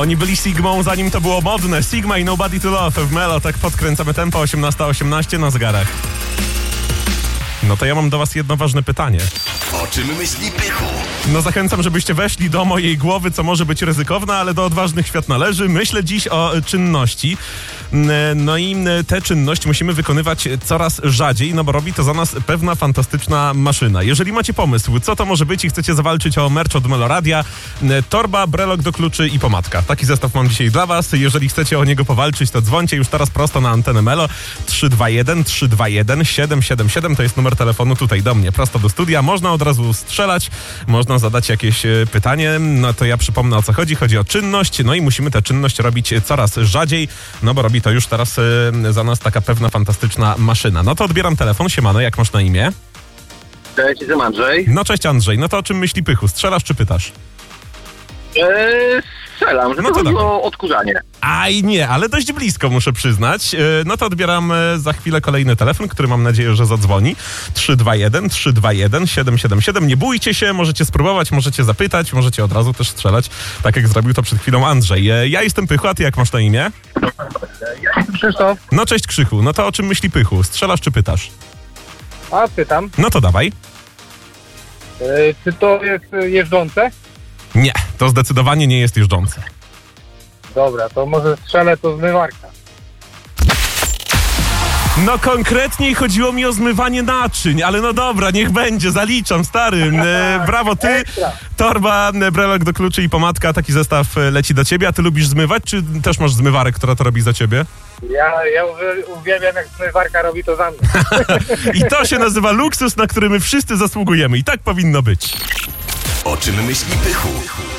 Oni byli Sigmą, zanim to było modne. Sigma i Nobody to Love w Melo. Tak podkręcamy tempo, 18:18 na zegarach. No to ja mam do was jedno ważne pytanie. O czym myśli Pychu? No zachęcam, żebyście weszli do mojej głowy, co może być ryzykowne, ale do odważnych świat należy. Myślę dziś o czynności. No i te czynności musimy wykonywać coraz rzadziej, no bo robi to za nas pewna fantastyczna maszyna. Jeżeli macie pomysł, co to może być i chcecie zawalczyć o merch od Meloradia, torba, brelok do kluczy i pomadka. Taki zestaw mam dzisiaj dla was. Jeżeli chcecie o niego powalczyć, to dzwońcie już teraz prosto na antenę Melo. 321-321-777 to jest numer telefonu tutaj do mnie, prosto do studia. Można od razu strzelać, można zadać jakieś pytanie. No to ja przypomnę, o co chodzi. Chodzi o czynność, no i musimy tę czynność robić coraz rzadziej, no bo robi to już teraz za nas taka pewna fantastyczna maszyna. No to odbieram telefon. Siemano, jak masz na imię? Cześć, jestem Andrzej. No cześć Andrzej, no to o czym myśli Pychu? Strzelasz czy pytasz? Strzelam, że No to chodzi dawaj. o odkurzanie. Aj nie, ale dość blisko muszę przyznać. No to odbieram za chwilę kolejny telefon, który mam nadzieję, że zadzwoni. 321-321-777. Nie bójcie się, możecie spróbować, możecie zapytać, możecie od razu też strzelać, tak jak zrobił to przed chwilą Andrzej. Ja jestem Pychu, a ty jak masz na imię? Krzysztof, No cześć Krzychu, no to o czym myśli Pychu? Strzelasz czy pytasz? a pytam, No to dawaj. czy to jest jeżdżące? Nie, to zdecydowanie nie jest jeżdżące. Dobra, to może strzelę to zmywarka. No konkretniej chodziło mi o zmywanie naczyń, ale no dobra, niech będzie, zaliczam, stary. Brawo, ty. Ekstra. Torba, brelok do kluczy i pomadka, taki zestaw leci do ciebie. A ty lubisz zmywać, czy też masz zmywarę, która to robi za ciebie? Ja uwielbiam, jak zmywarka robi to za mnie. I to się nazywa luksus, na który my wszyscy zasługujemy. I tak powinno być. O czym myśli Pychu?